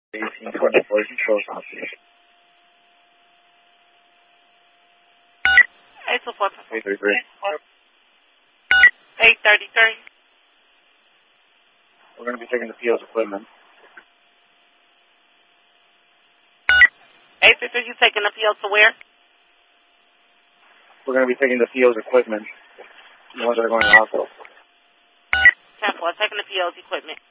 1824 control copy. 833. 833. We're going to be taking the PO's equipment. 833, you taking the PO to where? We're going to be taking the PO's equipment. The ones that are going to the hospital. 10-4, taking the PO's equipment.